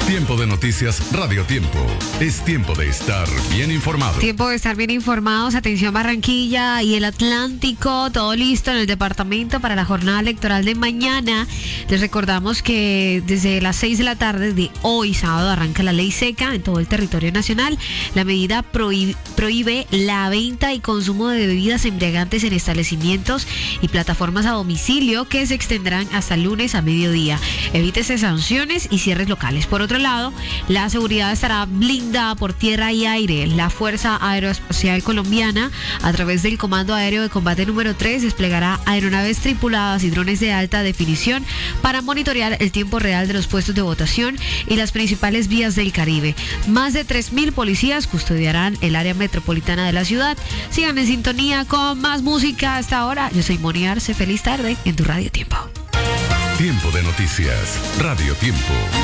Tiempo de noticias Radio Tiempo. Es tiempo de estar bien informado. Tiempo de estar bien informados. Atención Barranquilla y el Atlántico. Todo listo en el departamento para la jornada electoral de mañana. Les recordamos que desde las 6 de la tarde de hoy, sábado, arranca la ley seca en todo el territorio nacional. La medida prohíbe la venta y consumo de bebidas embriagantes en establecimientos y plataformas a domicilio que se extenderán hasta el lunes a mediodía. Evítese sanciones y cierres locales. Por otro lado, la seguridad estará blindada por tierra y aire. La Fuerza Aeroespacial Colombiana, a través del Comando Aéreo de Combate número 3, desplegará aeronaves tripuladas y drones de alta definición para monitorear el tiempo real de los puestos de votación y las principales vías del Caribe. Más de 3.000 policías custodiarán el área metropolitana de la ciudad. Sigan en sintonía con más música hasta ahora. Yo soy Moni Arce. Feliz tarde en tu Radio Tiempo. Tiempo de noticias Radio Tiempo.